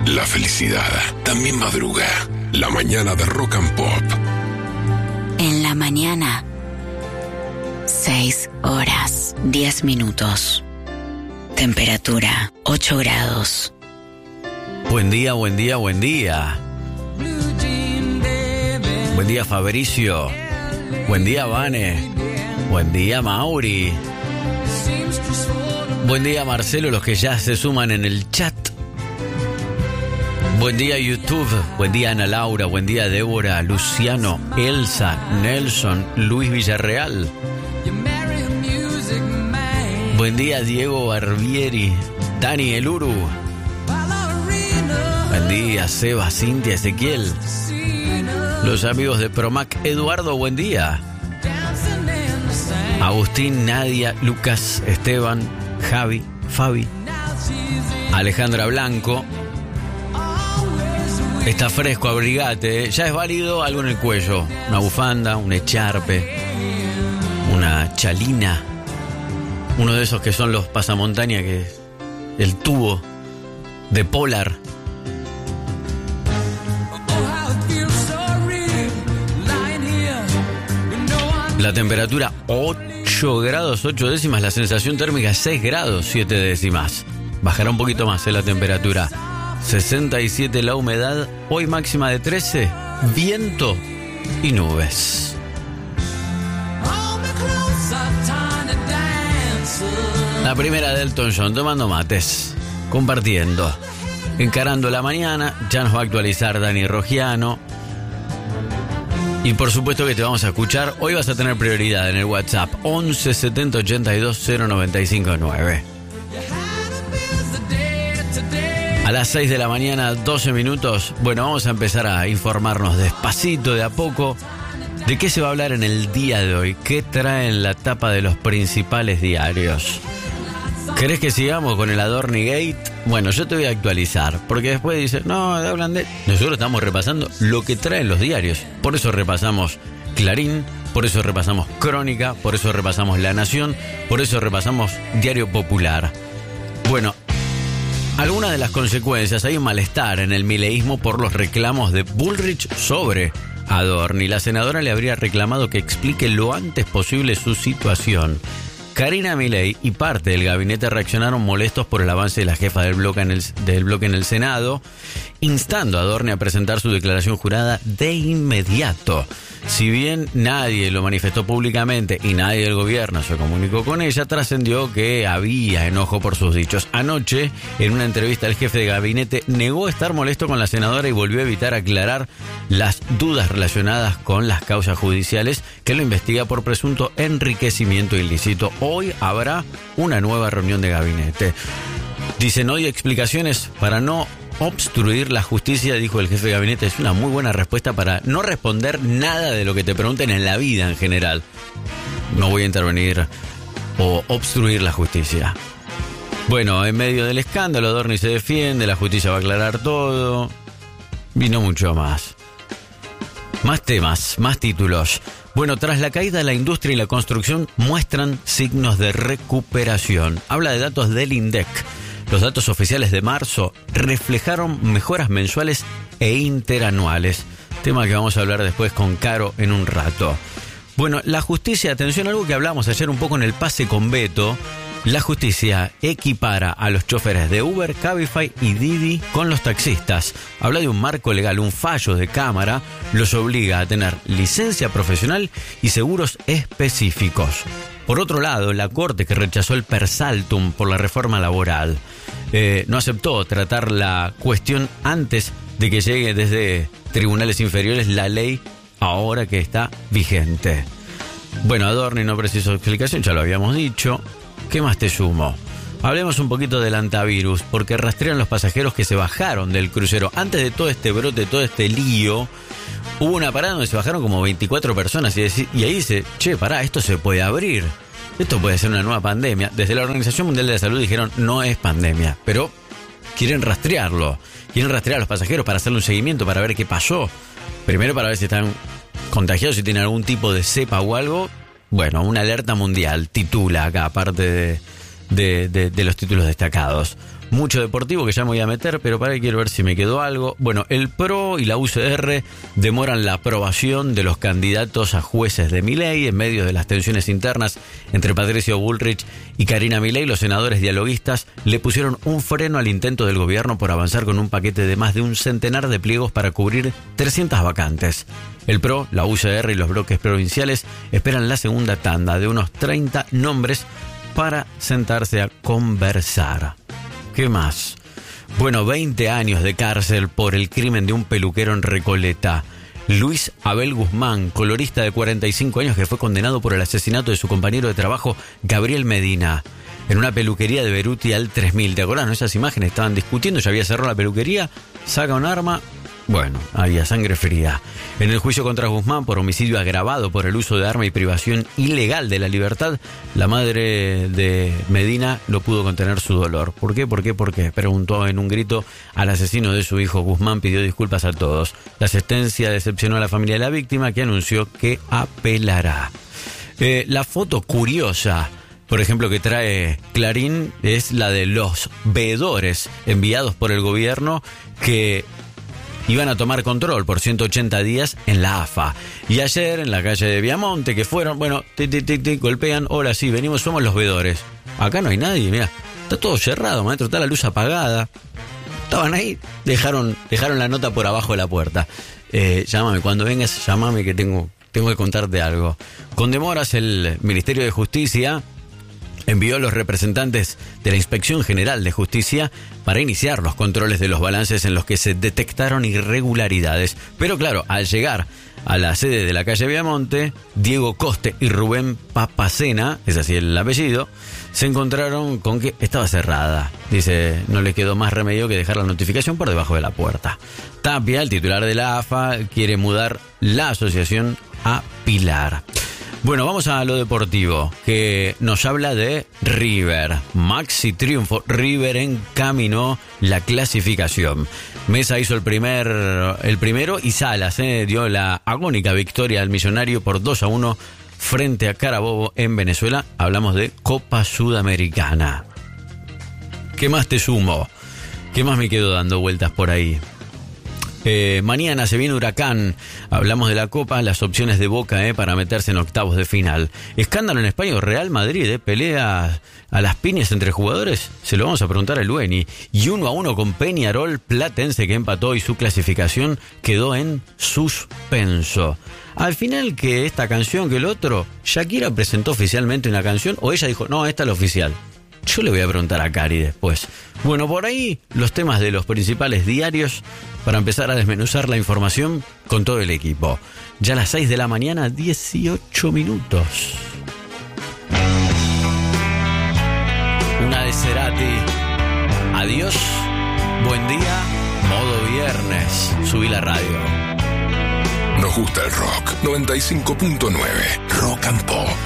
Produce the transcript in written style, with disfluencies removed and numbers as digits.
La felicidad también madruga. La mañana de Rock and Pop. En la mañana, 6 horas, 10 minutos. Temperatura, 8 grados. Buen día, buen día, buen día. Buen día, Fabricio. Buen día, Vane. Buen día, Mauri. Buen día, Marcelo, los que ya se suman en el chat. Buen día, YouTube. Buen día, Ana Laura. Buen día, Débora, Luciano, Elsa, Nelson, Luis Villarreal. Buen día, Diego Barbieri, Dani Eluru. Buen día, Seba, Cintia, Ezequiel. Los amigos de Promac, Eduardo, buen día. Agustín, Nadia, Lucas, Esteban, Javi, Fabi, Alejandra Blanco. Está fresco, abrigate, ¿eh? Ya es válido algo en el cuello. Una bufanda, un echarpe, una chalina. Uno de esos que son los pasamontaña, que es el tubo de Polar. La temperatura 8 grados 8 décimas, la sensación térmica 6 grados 7 décimas. Bajará un poquito más la temperatura. 67 la humedad, hoy máxima de 13, viento y nubes. La primera de Elton John, tomando mates, compartiendo, encarando la mañana. Ya nos va a actualizar Dani Rogiano. Y por supuesto que te vamos a escuchar. Hoy vas a tener prioridad en el WhatsApp 11 70 82 095 9. A las 6 de la mañana, 12 minutos. Bueno, vamos a empezar a informarnos despacito, de a poco, de qué se va a hablar en el día de hoy. ¿Qué trae en la tapa de los principales diarios? ¿Querés que sigamos con el Adorni Gate? Bueno, yo te voy a actualizar, porque después dicen, no, hablan de... Nosotros estamos repasando lo que traen los diarios. Por eso repasamos Clarín, por eso repasamos Crónica, por eso repasamos La Nación, por eso repasamos Diario Popular. Bueno, algunas de las consecuencias, hay un malestar en el mileísmo por los reclamos de Bullrich sobre Adorni. La senadora le habría reclamado que explique lo antes posible su situación. Karina Milei y parte del gabinete reaccionaron molestos por el avance de la jefa del bloque en el Senado, instando a Adorni a presentar su declaración jurada de inmediato. Si bien nadie lo manifestó públicamente y nadie del gobierno se comunicó con ella, trascendió que había enojo por sus dichos. Anoche, en una entrevista, el jefe de gabinete negó estar molesto con la senadora y volvió a evitar aclarar las dudas relacionadas con las causas judiciales que lo investiga por presunto enriquecimiento ilícito. Hoy habrá una nueva reunión de gabinete. Dicen hoy explicaciones para no obstruir la justicia, dijo el jefe de gabinete. Es una muy buena respuesta para no responder nada de lo que te pregunten en la vida en general. No voy a intervenir o obstruir la justicia. Bueno, en medio del escándalo, Adorni se defiende, la justicia va a aclarar todo. Vino mucho más. Más temas, más títulos. Bueno, tras la caída, la industria y la construcción muestran signos de recuperación. Habla de datos del INDEC. Los datos oficiales de marzo reflejaron mejoras mensuales e interanuales. Tema que vamos a hablar después con Caro en un rato. Bueno, la justicia, atención, algo que hablamos ayer un poco en el pase con Beto. La justicia equipara a los choferes de Uber, Cabify y Didi con los taxistas. Habla de un marco legal, un fallo de Cámara, los obliga a tener licencia profesional y seguros específicos. Por otro lado, la Corte, que rechazó el per saltum por la reforma laboral, no aceptó tratar la cuestión antes de que llegue desde tribunales inferiores la ley ahora que está vigente. Bueno, Adorni no precisó explicación, ya lo habíamos dicho. ¿Qué más te sumo? Hablemos un poquito del antivirus, porque rastrean los pasajeros que se bajaron del crucero. Antes de todo este brote, todo este lío, hubo una parada donde se bajaron como 24 personas y ahí dice, che, pará, esto se puede abrir. Esto puede ser una nueva pandemia. Desde la Organización Mundial de la Salud dijeron, no es pandemia, pero quieren rastrearlo. Quieren rastrear a los pasajeros para hacerle un seguimiento, para ver qué pasó. Primero para ver si están contagiados, si tienen algún tipo de cepa o algo. Bueno, una alerta mundial titula acá, aparte de los títulos destacados. mucho deportivo que ya me voy a meter, pero para ahí quiero ver si me quedó algo. Bueno, el PRO y la UCR demoran la aprobación de los candidatos a jueces de Milei en medio de las tensiones internas entre Patricio Bullrich y Karina Milei. Los senadores dialoguistas le pusieron un freno al intento del gobierno por avanzar con un paquete de más de un centenar de pliegos para cubrir 300 vacantes. El PRO, la UCR y los bloques provinciales esperan la segunda tanda de unos 30 nombres para sentarse a conversar. ¿Qué más? Bueno, 20 años de cárcel por el crimen de un peluquero en Recoleta. Luis Abel Guzmán, colorista de 45 años que fue condenado por el asesinato de su compañero de trabajo, Gabriel Medina, en una peluquería de Beruti al 3000. ¿Te acordás? ¿No? Esas imágenes estaban discutiendo, ya había cerrado la peluquería, saca un arma. Bueno, había sangre fría. En el juicio contra Guzmán por homicidio agravado por el uso de arma y privación ilegal de la libertad, la madre de Medina no pudo contener su dolor. ¿Por qué? Preguntó en un grito al asesino de su hijo. Guzmán pidió disculpas a todos. La sentencia decepcionó a la familia de la víctima, que anunció que apelará. La foto curiosa, por ejemplo, que trae Clarín es la de los veedores enviados por el gobierno que iban a tomar control por 180 días en la AFA. Y ayer en la calle de Viamonte, que fueron, bueno, golpean, hola, sí, venimos, somos los veedores. Acá no hay nadie, mira, está todo cerrado, maestro, está la luz apagada. Estaban ahí, dejaron la nota por abajo de la puerta. Llámame, cuando vengas, llámame que tengo que contarte algo. Con demoras, el Ministerio de Justicia envió a los representantes de la Inspección General de Justicia para iniciar los controles de los balances en los que se detectaron irregularidades. Pero claro, al llegar a la sede de la calle Viamonte, Diego Coste y Rubén Papacena, es así el apellido, se encontraron con que estaba cerrada. Dice, no les quedó más remedio que dejar la notificación por debajo de la puerta. Tapia, el titular de la AFA, quiere mudar la asociación a Pilar. Bueno, vamos a lo deportivo, que nos habla de River. Maxi triunfo, River encaminó la clasificación. Mesa hizo el primero y Salas dio la agónica victoria al Millonario por 2-1 frente a Carabobo en Venezuela. Hablamos de Copa Sudamericana. ¿Qué más te sumo? ¿Qué más me quedo dando vueltas por ahí? Mañana se viene Huracán. Hablamos de la Copa, las opciones de Boca para meterse en octavos de final. Escándalo en España, Real Madrid, pelea a las piñas entre jugadores. Se lo vamos a preguntar al Lueni. Y 1-1 con Peñarol, Platense, que empató y su clasificación quedó en suspenso. Al final, que esta canción, que el otro, Shakira presentó oficialmente una canción, o ella dijo, no, esta es la oficial. Yo le voy a preguntar a Cari después. Bueno, por ahí los temas de los principales diarios para empezar a desmenuzar la información con todo el equipo. Ya a las 6 de la mañana, 18 minutos. Una de Cerati. Adiós, buen día, modo viernes. Subí la radio. Nos gusta el rock. 95.9 Rock and Pop.